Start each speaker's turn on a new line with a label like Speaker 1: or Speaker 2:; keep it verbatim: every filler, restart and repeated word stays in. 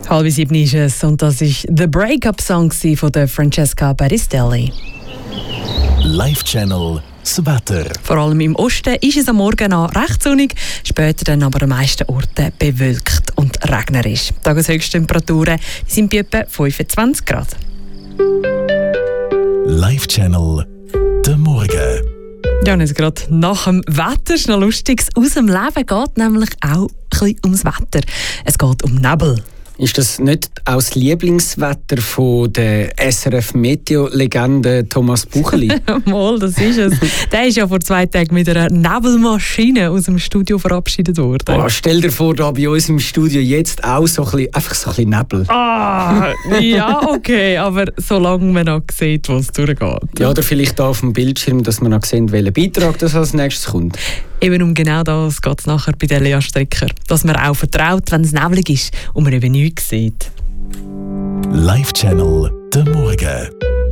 Speaker 1: Halb sieben ist es und das ist der Break-up-Song von der Francesca Battistelli.
Speaker 2: Live-Channel das Wetter.
Speaker 1: Vor allem im Osten ist es am Morgen noch recht sonnig, später dann aber an den meisten Orten bewölkt und regnerisch. Die Tageshöchsttemperaturen sind bei etwa fünfundzwanzig Grad.
Speaker 2: Live-Channel der Morgen.
Speaker 1: Ja, und jetzt gerade nach dem Wetter schnell Lustiges aus dem Leben geht nämlich auch ein bisschen ums Wetter. Es geht um Nebel.
Speaker 3: Ist das nicht auch das Lieblingswetter von der S R F-Meteo-Legende Thomas Buchli?
Speaker 1: Mal, das ist es. Der ist ja vor zwei Tagen mit einer Nebelmaschine aus dem Studio verabschiedet worden.
Speaker 3: Oh, stell dir vor, da bei uns im Studio jetzt auch so ein bisschen, einfach so ein bisschen Nebel.
Speaker 1: Ah, ja, okay, aber solange man noch sieht, wo es durchgeht.
Speaker 3: Ja, oder vielleicht da auf dem Bildschirm, dass man noch sehen, welcher Beitrag das als nächstes kommt.
Speaker 1: Eben um genau das geht es nachher bei der Lea Stricker. Dass man auch vertraut, wenn es neblig ist und man eben nichts sieht.
Speaker 2: Live-Channel der Morgen.